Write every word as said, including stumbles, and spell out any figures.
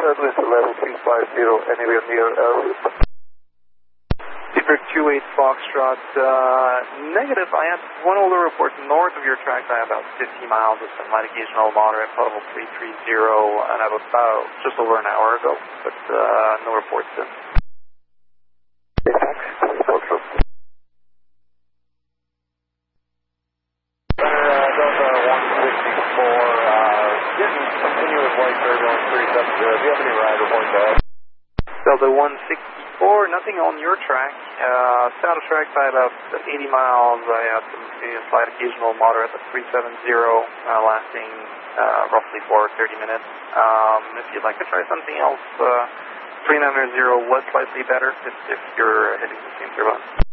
Southwest eleven three five zero, anywhere near Elwood. Zipper two eight Foxtrot, uh, negative. I had one older report north of your track by about fifty miles with some light occasional moderate level three three zero, and that was about just over an hour ago, but uh, no reports since. Delta one sixty-four, nothing on your track. Uh, south of track by about eighty miles. I had some slight occasional moderate at three seven zero, uh, lasting uh, roughly for thirty minutes. Um, if you'd like to try something else, uh, three nine zero was slightly better if, if you're hitting the same turbine.